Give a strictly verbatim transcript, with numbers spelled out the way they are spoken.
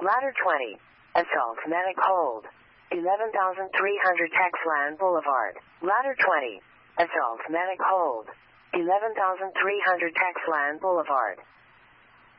Ladder twenty. Assault Medic Hold. eleven thousand three hundred Texland Boulevard. Ladder twenty. Assault Medic Hold. eleven thousand three hundred Texland Boulevard.